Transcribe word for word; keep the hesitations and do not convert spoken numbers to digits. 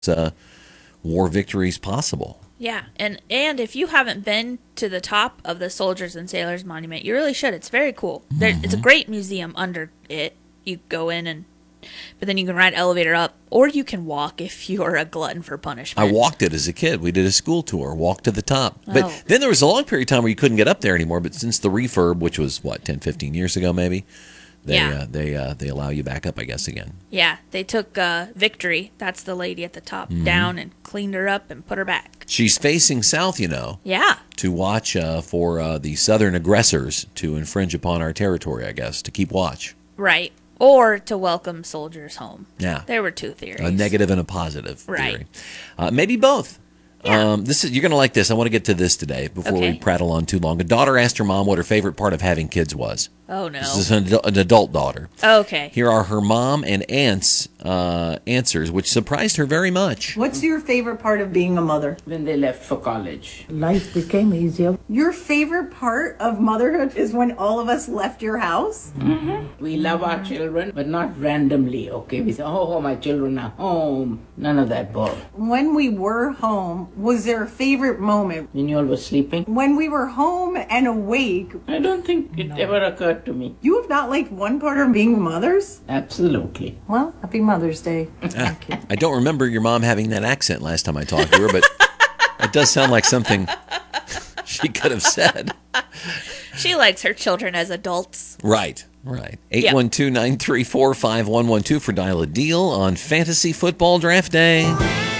uh, war victories possible. Yeah, and and if you haven't been to the top of the Soldiers and Sailors Monument, you really should. It's very cool. There, Mm-hmm. it's a great museum under it. You go in and, but then you can ride elevator up, or you can walk if you are a glutton for punishment. I walked it as a kid. We did a school tour, walked to the top. But Oh. then there was a long period of time where you couldn't get up there anymore. But since the refurb, which was, what, ten, fifteen years ago maybe, they Yeah. uh, they uh, they allow you back up, I guess, again. Yeah, they took uh, Victory, that's the lady at the top, Mm-hmm. down and cleaned her up and put her back. She's facing south, you know, Yeah, to watch uh, for uh, the southern aggressors to infringe upon our territory, I guess, to keep watch. right. Or to welcome soldiers home. Yeah. There were two theories. A negative and a positive Right. theory. Uh, maybe both. Yeah. Um, this is you're going to like this. I want to get to this today before Okay. we prattle on too long. A daughter asked her mom what her favorite part of having kids was. Oh, no. This is an, adu- an adult daughter. Okay. Here are her mom and aunt's uh, answers, which surprised her very much. What's your favorite part of being a mother? When they left for college. Life became easier. Your favorite part of motherhood is when all of us left your house? We love our children, but not randomly, okay? We say, oh, my children are home. None of that bull. When we were home, was there a favorite moment? When you all were sleeping, When we were home and awake, I don't think it ever occurred to me. you have not liked one part of being mothers? Absolutely. Well, happy Mother's Day. Thank you. I don't remember your mom having that accent last time I talked to her, but it does sound like something she could have said. She likes her children as adults. Right, right. eight one two, nine three four, five one one two for Dial a Deal on Fantasy Football Draft Day.